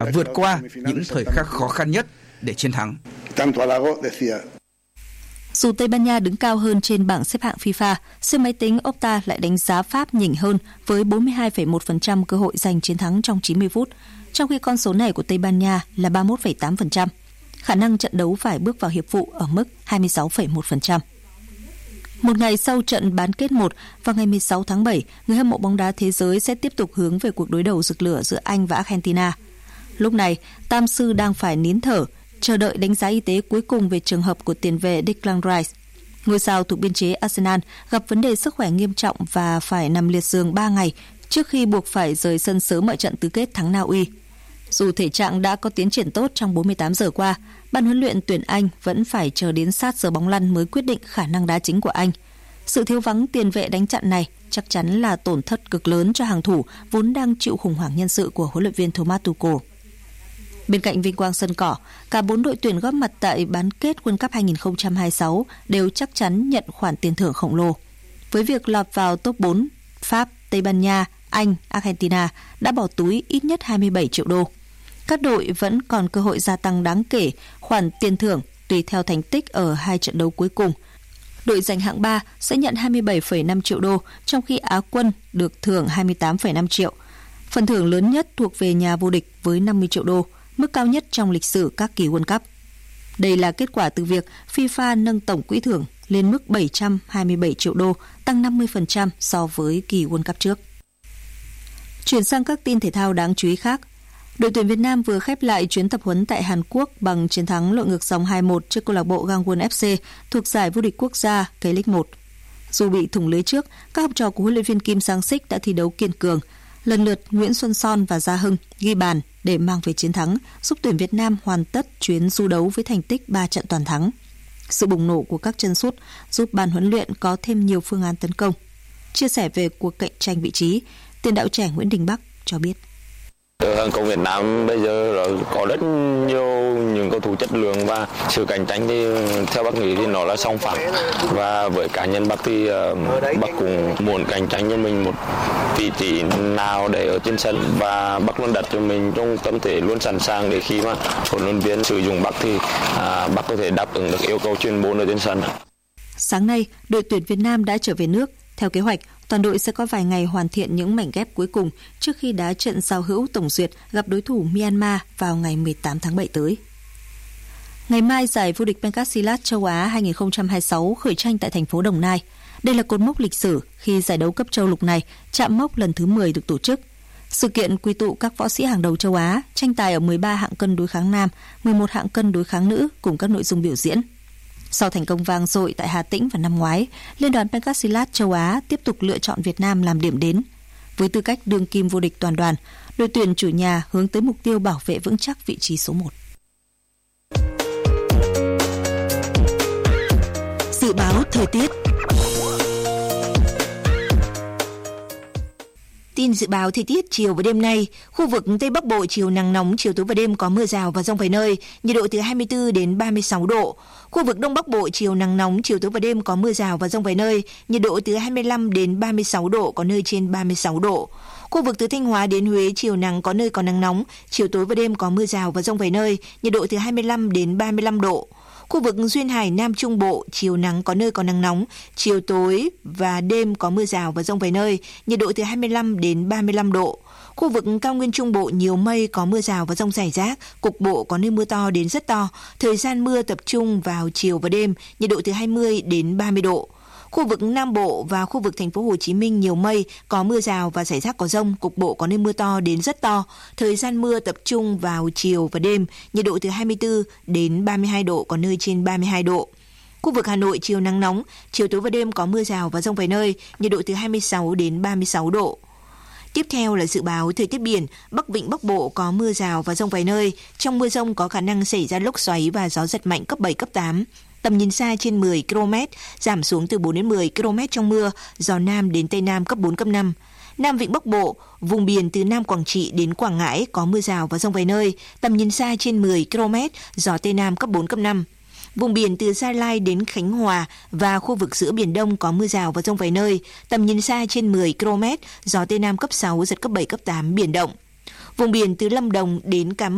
vượt qua những thời khắc khó khăn nhất để chiến thắng. Dù Tây Ban Nha đứng cao hơn trên bảng xếp hạng FIFA, siêu máy tính Opta lại đánh giá Pháp nhỉnh hơn với 42,1% cơ hội giành chiến thắng trong 90 phút, trong khi con số này của Tây Ban Nha là 31,8%. Khả năng trận đấu phải bước vào hiệp phụ ở mức 26,1%. Một ngày sau trận bán kết 1, vào ngày 16 tháng 7, người hâm mộ bóng đá thế giới sẽ tiếp tục hướng về cuộc đối đầu rực lửa giữa Anh và Argentina. Lúc này, Tam sư đang phải nín thở, chờ đợi đánh giá y tế cuối cùng về trường hợp của tiền vệ Declan Rice. Ngôi sao thuộc biên chế Arsenal gặp vấn đề sức khỏe nghiêm trọng và phải nằm liệt giường 3 ngày trước khi buộc phải rời sân sớm ở trận tứ kết thắng Na Uy. Dù thể trạng đã có tiến triển tốt trong 48 giờ qua, ban huấn luyện tuyển Anh vẫn phải chờ đến sát giờ bóng lăn mới quyết định khả năng đá chính của Anh. Sự thiếu vắng tiền vệ đánh chặn này chắc chắn là tổn thất cực lớn cho hàng thủ vốn đang chịu khủng hoảng nhân sự của huấn luyện viên Thomas Tuchel. Bên cạnh vinh quang sân cỏ, cả 4 đội tuyển góp mặt tại bán kết World Cup 2026 đều chắc chắn nhận khoản tiền thưởng khổng lồ. Với việc lọt vào top 4, Pháp, Tây Ban Nha, Anh, Argentina đã bỏ túi ít nhất 27 triệu đô. Các đội vẫn còn cơ hội gia tăng đáng kể khoản tiền thưởng tùy theo thành tích ở 2 trận đấu cuối cùng. Đội giành hạng 3 sẽ nhận 27,5 triệu đô, trong khi Á quân được thưởng 28,5 triệu. Phần thưởng lớn nhất thuộc về nhà vô địch với 50 triệu đô, mức cao nhất trong lịch sử các kỳ World Cup. Đây là kết quả từ việc FIFA nâng tổng quỹ thưởng lên mức 727 triệu đô, tăng 50% so với kỳ World Cup trước. Chuyển sang các tin thể thao đáng chú ý khác. Đội tuyển Việt Nam vừa khép lại chuyến tập huấn tại Hàn Quốc bằng chiến thắng lội ngược dòng 2-1 trước câu lạc bộ Gangwon FC thuộc giải vô địch quốc gia K-League 1. Dù bị thủng lưới trước, các học trò của huấn luyện viên Kim Sang-sik đã thi đấu kiên cường. Lần lượt Nguyễn Xuân Son và Gia Hưng ghi bàn để mang về chiến thắng, giúp tuyển Việt Nam hoàn tất chuyến du đấu với thành tích 3 trận toàn thắng. Sự bùng nổ của các chân sút giúp ban huấn luyện có thêm nhiều phương án tấn công. Chia sẻ về cuộc cạnh tranh vị trí, tiền đạo trẻ Nguyễn Đình Bắc cho biết. Hàng công Việt Nam bây giờ có rất nhiều những cầu thủ chất lượng và sự cạnh tranh thì theo Bắc nghĩ thì nó là song phẳng, và với cá nhân Bắc thì Bắc cũng muốn cạnh tranh cho mình một vị trí nào để ở trên sân, và Bắc luôn đặt cho mình trong tâm thế luôn sẵn sàng để khi mà huấn luyện viên sử dụng Bắc thì Bắc có thể đáp ứng được yêu cầu chuyên môn ở trên sân. Sáng nay, đội tuyển Việt Nam đã trở về nước. Theo kế hoạch, toàn đội sẽ có vài ngày hoàn thiện những mảnh ghép cuối cùng trước khi đá trận giao hữu tổng duyệt gặp đối thủ Myanmar vào ngày 18 tháng 7 tới. Ngày mai, giải vô địch Pencak châu Á 2026 khởi tranh tại thành phố Đồng Nai. Đây là cột mốc lịch sử khi giải đấu cấp châu lục này chạm mốc lần thứ 10 được tổ chức. Sự kiện quy tụ các võ sĩ hàng đầu châu Á tranh tài ở 13 hạng cân đối kháng nam, 11 hạng cân đối kháng nữ cùng các nội dung biểu diễn. Sau thành công vang dội tại Hà Tĩnh vào năm ngoái, Liên đoàn Pencak châu Á tiếp tục lựa chọn Việt Nam làm điểm đến. Với tư cách đương kim vô địch toàn đoàn, đội tuyển chủ nhà hướng tới mục tiêu bảo vệ vững chắc vị trí số 1. Dự báo thời tiết. Tin dự báo thời tiết chiều và đêm nay, khu vực Tây Bắc Bộ chiều nắng nóng, chiều tối và đêm có mưa rào và dông vài nơi, nhiệt độ từ 24 đến 36 độ. Khu vực Đông Bắc Bộ chiều nắng nóng, chiều tối và đêm có mưa rào và dông vài nơi, nhiệt độ từ 25 đến 36 độ, có nơi trên 36 độ. Khu vực từ Thanh Hóa đến Huế chiều nắng, có nơi có nắng nóng, chiều tối và đêm có mưa rào và dông vài nơi, nhiệt độ từ 25 đến 35 độ. Khu vực Duyên Hải Nam Trung Bộ, chiều nắng có nơi có nắng nóng, chiều tối và đêm có mưa rào và dông vài nơi, nhiệt độ từ 25 đến 35 độ. Khu vực Cao Nguyên Trung Bộ nhiều mây, có mưa rào và dông rải rác, cục bộ có nơi mưa to đến rất to. Thời gian mưa tập trung vào chiều và đêm, nhiệt độ từ 20 đến 30 độ. Khu vực Nam Bộ và khu vực thành phố Hồ Chí Minh nhiều mây, có mưa rào và rải rác có dông, cục bộ có nơi mưa to đến rất to. Thời gian mưa tập trung vào chiều và đêm, nhiệt độ từ 24 đến 32 độ, có nơi trên 32 độ. Khu vực Hà Nội chiều nắng nóng, chiều tối và đêm có mưa rào và dông vài nơi, nhiệt độ từ 26 đến 36 độ. Tiếp theo là dự báo thời tiết biển. Bắc Vịnh Bắc Bộ có mưa rào và dông vài nơi. Trong mưa dông có khả năng xảy ra lốc xoáy và gió giật mạnh cấp 7, cấp 8. Tầm nhìn xa trên 10 km, giảm xuống từ 4 đến 10 km trong mưa, gió Nam đến Tây Nam cấp 4, cấp 5. Nam Vịnh Bắc Bộ, vùng biển từ Nam Quảng Trị đến Quảng Ngãi có mưa rào và dông vài nơi, tầm nhìn xa trên 10 km, gió Tây Nam cấp 4, cấp 5. Vùng biển từ Gia Lai đến Khánh Hòa và khu vực giữa Biển Đông có mưa rào và dông vài nơi, tầm nhìn xa trên 10 km, gió Tây Nam cấp 6, giật cấp 7, cấp 8, biển động. Vùng biển từ Lâm Đồng đến Cà Mau